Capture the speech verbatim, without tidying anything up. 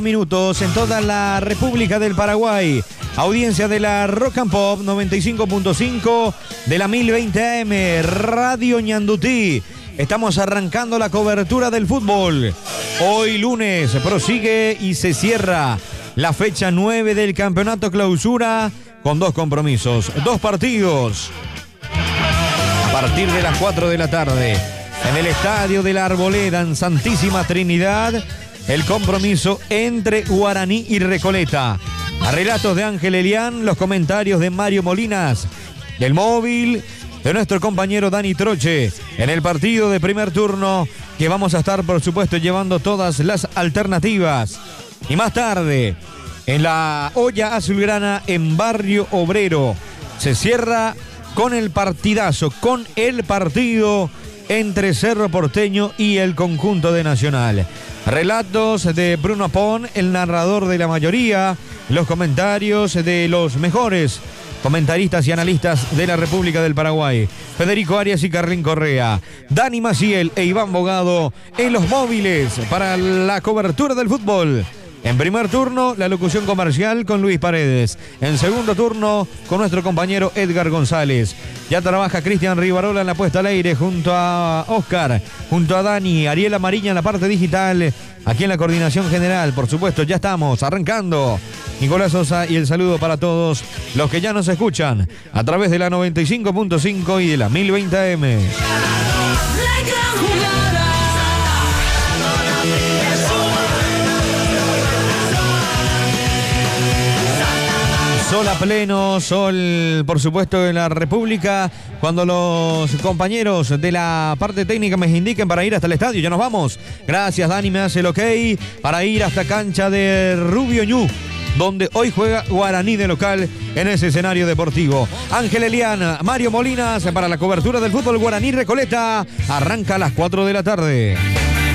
Minutos en toda la República del Paraguay. Audiencia de la Rock and Pop noventa y cinco punto cinco de la mil veinte A M, Radio Ñandutí. Estamos arrancando la cobertura del fútbol. Hoy lunes prosigue y se cierra la fecha nueve del campeonato clausura con dos compromisos, dos partidos. A partir de las cuatro de la tarde, en el Estadio de la Arboleda, en Santísima Trinidad, el compromiso entre Guaraní y Recoleta. A relatos de Ángel Elián, los comentarios de Mario Molinas, del móvil de nuestro compañero Dani Troche, en el partido de primer turno, que vamos a estar, por supuesto, llevando todas las alternativas. Y más tarde, en la olla azulgrana en Barrio Obrero, se cierra con el partidazo, con el partido entre Cerro Porteño y el conjunto de Nacional. Relatos de Bruno Pon, el narrador de la mayoría, los comentarios de los mejores comentaristas y analistas de la República del Paraguay, Federico Arias y Carlín Correa, Dani Maciel e Iván Bogado en los móviles para la cobertura del fútbol. En primer turno, la locución comercial con Luis Paredes. En segundo turno, con nuestro compañero Edgar González. Ya trabaja Cristian Rivarola en la puesta al aire junto a Oscar, junto a Dani, Ariela Mariña en la parte digital, aquí en la coordinación general. Por supuesto, ya estamos arrancando. Nicolás Sosa y el saludo para todos los que ya nos escuchan a través de la noventa y cinco punto cinco y de la mil veinte A M. Sol a pleno, sol por supuesto en la República, cuando los compañeros de la parte técnica me indiquen para ir hasta el estadio. Ya nos vamos. Gracias, Dani, me hace el ok para ir hasta cancha de Rubio Ñu, donde hoy juega Guaraní de local en ese escenario deportivo. Ángel Eliana, Mario Molinas para la cobertura del fútbol Guaraní Recoleta. Arranca a las cuatro de la tarde.